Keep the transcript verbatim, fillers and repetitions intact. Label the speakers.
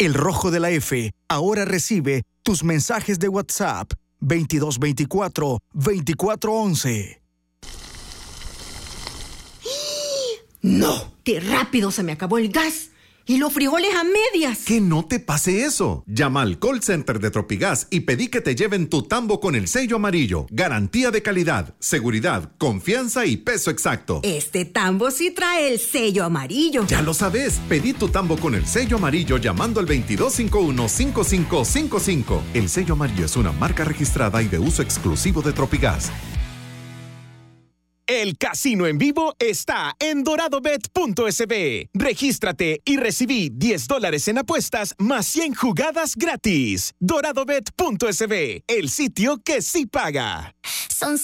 Speaker 1: El Rojo de la F ahora recibe tus mensajes de WhatsApp veintidós veinticuatro veinticuatro once.
Speaker 2: ¡No! ¡Qué rápido se me acabó el gas! ¡Y los frijoles a medias!
Speaker 3: Que no te pase eso. Llama al call center de Tropigas y pedí que te lleven tu tambo con el sello amarillo. Garantía de calidad, seguridad, confianza y peso exacto.
Speaker 2: Este tambo sí trae el sello amarillo.
Speaker 3: Ya lo sabes. Pedí tu tambo con el sello amarillo llamando al veintidós cincuenta y uno cincuenta y cinco cincuenta y cinco. El sello amarillo es una marca registrada y de uso exclusivo de Tropigas.
Speaker 4: El casino en vivo está en dorado bet punto es be. Regístrate y recibí diez dólares en apuestas más cien jugadas gratis. dorado bet punto es be, el sitio que sí paga.
Speaker 5: Son